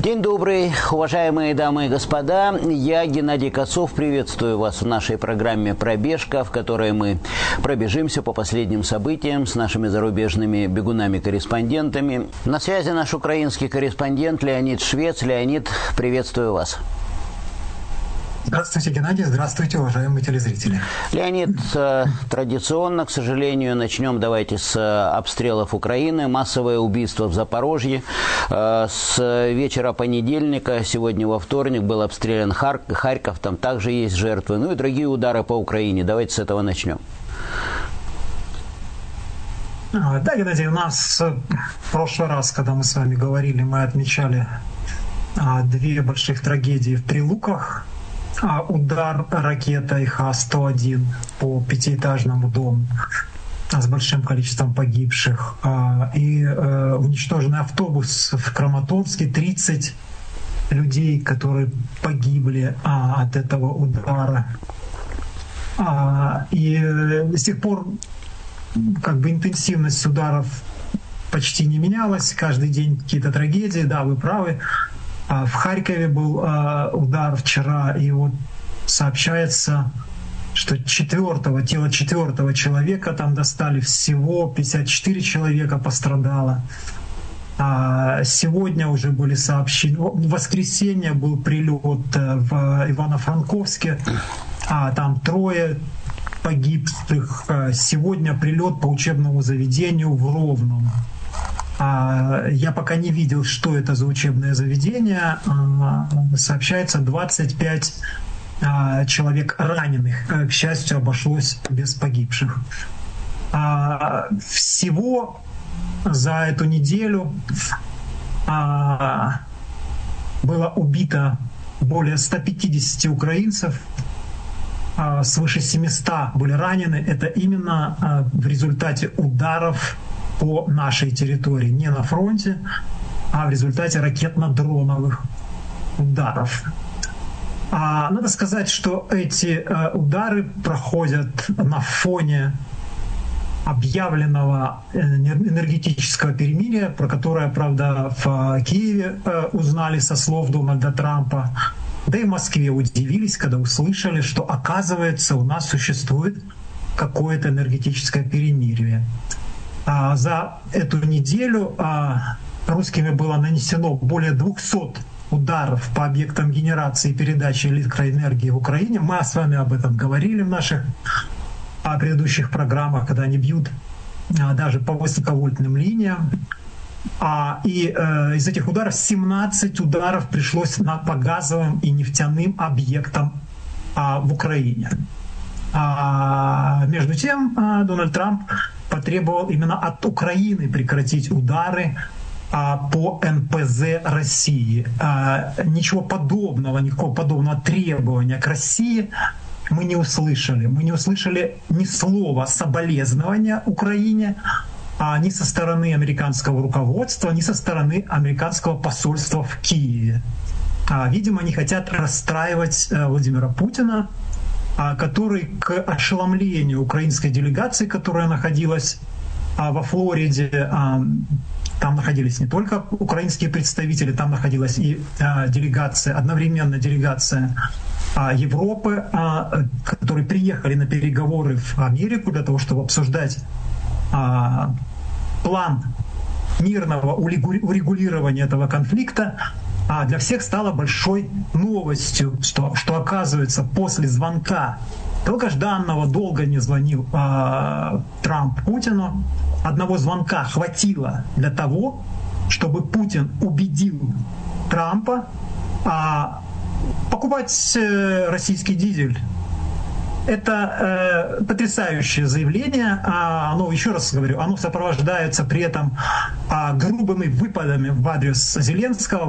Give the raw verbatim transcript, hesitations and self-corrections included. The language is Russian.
День добрый, уважаемые дамы и господа. Я, Геннадий Косов, приветствую вас в нашей программе «Пробежка», в которой мы пробежимся по последним событиям с нашими зарубежными бегунами-корреспондентами. На связи наш украинский корреспондент Леонид Швец. Леонид, приветствую вас. Здравствуйте, Геннадий. Здравствуйте, уважаемые телезрители. Леонид, традиционно, к сожалению, начнем давайте с обстрелов Украины. Массовое убийство в Запорожье. С вечера понедельника, сегодня во вторник, был обстрелян Харьков, там также есть жертвы. Ну и другие удары по Украине. Давайте с этого начнем. Да, Геннадий, у нас в прошлый раз, когда мы с вами говорили, мы отмечали две больших трагедии в Прилуках. Удар ракетой Х сто один по пятиэтажному дому с большим количеством погибших. И уничтоженный автобус в Краматорске, тридцать людей, которые погибли от этого удара. И с тех пор как бы интенсивность ударов почти не менялась. Каждый день какие-то трагедии. Да, вы правы. В Харькове был удар вчера, и вот сообщается, что четвертого, тело четвертого человека там достали, всего пятьдесят четыре человека пострадало. Сегодня уже были сообщения, в воскресенье был прилет в Ивано-Франковске, а там трое погибших. Сегодня прилет по учебному заведению в Ровном. Я пока не видел, что это за учебное заведение. Сообщается двадцать пять человек раненых. К счастью, обошлось без погибших. Всего за эту неделю было убито более ста пятидесяти украинцев, свыше семисот были ранены. Это именно в результате ударов по нашей территории, не на фронте, а в результате ракетно-дроновых ударов. А надо сказать, что эти удары проходят на фоне объявленного энергетического перемирия, про которое, правда, в Киеве узнали со слов Дональда Трампа, да и в Москве удивились, когда услышали, что, оказывается, у нас существует какое-то энергетическое перемирие. За эту неделю русскими было нанесено более двухсот ударов по объектам генерации и передачи электроэнергии в Украине. Мы с вами об этом говорили в наших предыдущих программах, когда они бьют даже по высоковольтным линиям. И из этих ударов семнадцать ударов пришлось по газовым и нефтяным объектам в Украине. Между тем, Дональд Трамп потребовал именно от Украины прекратить удары по эн пэ зэ России. Ничего подобного, никакого подобного требования к России мы не услышали. Мы не услышали ни слова соболезнования Украине, ни со стороны американского руководства, ни со стороны американского посольства в Киеве. Видимо, они хотят расстраивать Владимира Путина, который к ошеломлению украинской делегации, которая находилась во Флориде, там находились не только украинские представители, там находилась и делегация, одновременно делегация Европы, которые приехали на переговоры в Америку для того, чтобы обсуждать план мирного урегулирования этого конфликта. А для всех стало большой новостью, что, что оказывается, после звонка, долгожданного, долго не звонил э, Трамп Путину, одного звонка хватило для того, чтобы Путин убедил Трампа э, покупать э, российский дизель. Это э, потрясающее заявление. А оно, еще раз говорю, оно сопровождается при этом э, грубыми выпадами в адрес Зеленского,